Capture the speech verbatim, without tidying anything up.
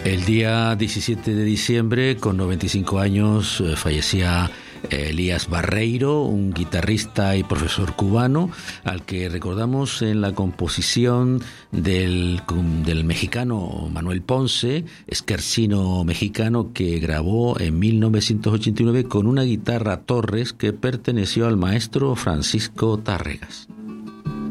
El día diecisiete de diciembre, con noventa y cinco años, fallecía Elías Barreiro, un guitarrista y profesor cubano, al que recordamos en la composición del, del mexicano Manuel Ponce, esquercino mexicano, que grabó en mil novecientos ochenta y nueve con una guitarra Torres que perteneció al maestro Francisco Tárregas.